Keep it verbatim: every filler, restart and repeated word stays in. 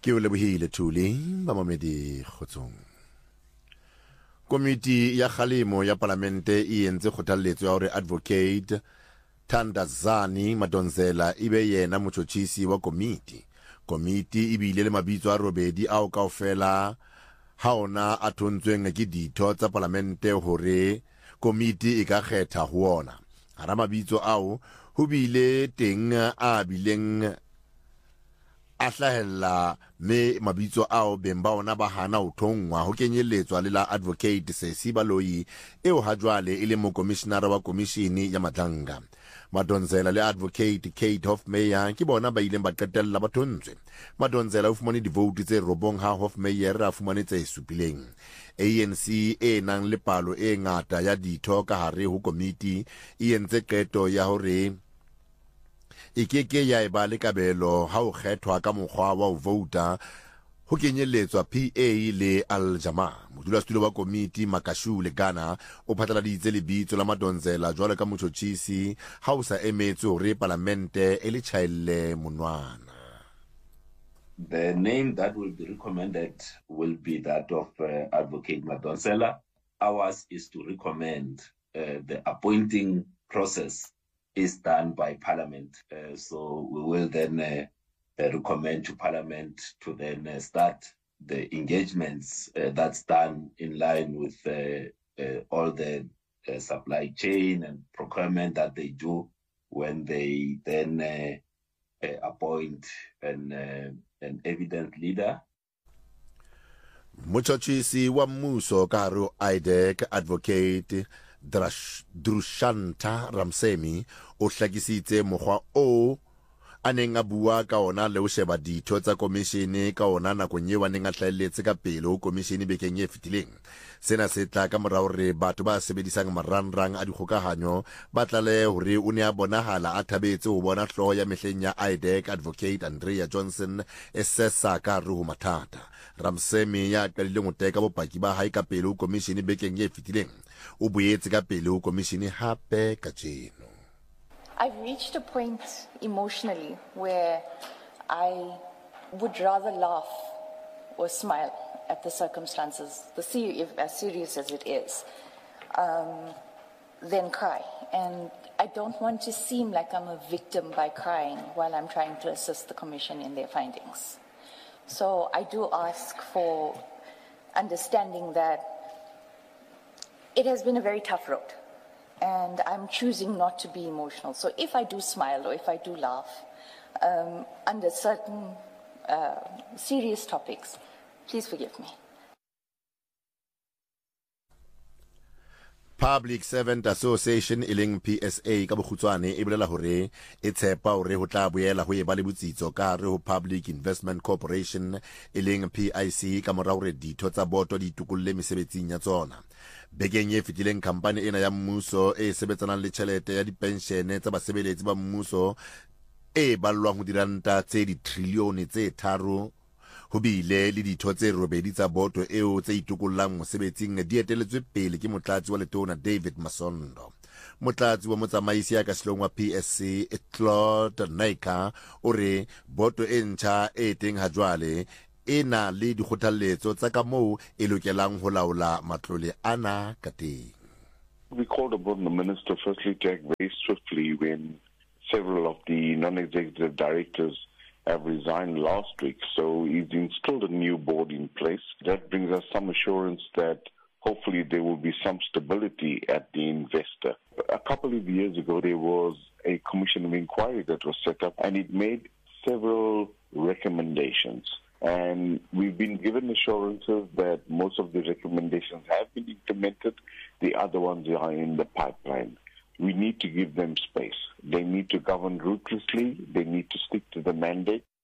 Ke o lebohile Thuli ba mamedi kgotsong. Komiti ya kgalemo ya Palamente e entse kgothaletso ya hore Advocate Thandazani Madonsela ibe yena motjhotjhisi wa komiti. Komiti e bile le mabitso a robedi ao kaofela ha ona a thontsweng ke ditho tsa Palamente hore komiti e ka kgetha ho ona. Hara mabitso ao ho bile teng a bileng a hlahella me mabitso ao beng ba ona ba hana ho thongwa ho kenyelletswa le la Advocate Sesi Baloyi eo ha jwale e le mokomishenara wa komishini ya Matlanga. Madonsela le Advocate Kate Hofmeyer ke bona ba ileng ba qetella ba thontswe. Madonsela o fumane divote tse robong ha Hofmeyer a fumane tse supileng. A N C e nang le palo e ngata ya ditho ka hare ho komiti e entse qeto ya hore e keke ya eba le kabelo ha o kgethwa ka mokgwa wa ho vouta ho kenyelletswa P A le Al-Jamaa. Modulasetulo wa komiti Makashu le Ghana o phatlaladitse lebitso la Madonsela jwalo ka motjhotjhisi ha o sa emetse hore Palamente e le tjhaelle monwana. The name that will be recommended will be that of uh, Advocate Madonsela. Ours is to recommend uh, the appointing process is done by Parliament. Uh, so we will then uh, uh, recommend to Parliament to then uh, start the engagements uh, that's done in line with uh, uh, all the uh, supply chain and procurement that they do when they then uh, uh, appoint an, uh, an evident leader. Motjhotjhisi wa mmuso ka hare ho I D E C Advocate Drushanta Ramsemi o hlakisitse mokgwa o a neng a bua ka ona le ho sheba ditho tsa komishene ka ona nakong eo a neng a hlahelletse ka pele ho komishene bekeng e fetileng. Sena se tla ka mora hore batho ba sebedisang marangrang a dikgokahanyo ba tlalehe hore o ne a bonahala a thabetse ho bona hlooho ya mehleng ya I D E C Advocate Andrea Johnson e sesa ka hare ho mathata. Ramsemi ya qadileng ho teka bopaki ba hae ka pele ho komishene bekeng e fetileng o boetse ka pele ho komishene hape kajeno. I've reached a point emotionally where I would rather laugh or smile at the circumstances, the ser- as serious as it is, um, than cry. And I don't want to seem like I'm a victim by crying while I'm trying to assist the Commission in their findings. So I do ask for understanding that it has been a very tough road. And I'm choosing not to be emotional. So if I do smile or if I do laugh um, under certain uh, serious topics, please forgive me. Public Servant Association e leng P S A ka bokgutswane e bolela hore e tshepa hore ho tla boela ho eba le botsitso ka hare ho Public Investment Corporation e leng P I C ka mora hore ditho tsa boto di tukulle mesebetsing ya tsona. Bekeng e fetileng kampane ena ya mmuso e sebetsanang le tjhelete ya dipenshene tsa basebeletsi ba mmuso e ballwang ho diranta tse ditrilione tse tharo ho bile le ditho tse robedi tsa boto eo tse itukullang mosebetsing di eteletswe pele ke motlatsi wa letona David Masondo. Motlatsi wa motsamaisi ya ka sehlong wa P S C Claude Naika o re boto e ntjha e teng ha jwale ena le dikgothaletso tsa ka moo e lokelang ho laola matlole ana ka teng. We called upon the minister firstly to act very swiftly when several of the non-executive directors have resigned last week, so he's installed a new board in place. That brings us some assurance that hopefully there will be some stability at the investor. A couple of years ago, there was a commission of inquiry that was set up, and it made several recommendations. And we've been given assurances that most of the recommendations have been implemented. The other ones are in the pipeline. We need to give them space. They need to govern ruthlessly. They need to stick to the mandate.